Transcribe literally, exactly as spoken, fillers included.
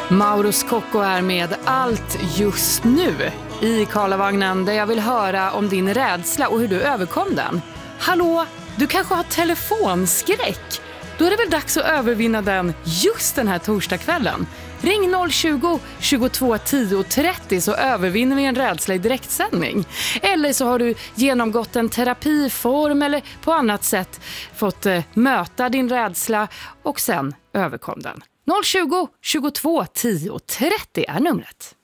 Mauro Scocco är med Allt just nu i Karlavagnen, där jag vill höra om din rädsla och hur du överkom den. Hallå, du kanske har telefonskräck? Då är det väl dags att övervinna den just den här torsdagskvällen. Ring noll tjugo, tjugotvå, tio, trettio så övervinner vi en rädsla i direktsändning. Eller så har du genomgått en terapiform eller på annat sätt fått eh, möta din rädsla och sen överkom den. noll tjugo, tjugotvå, tio, trettio är numret.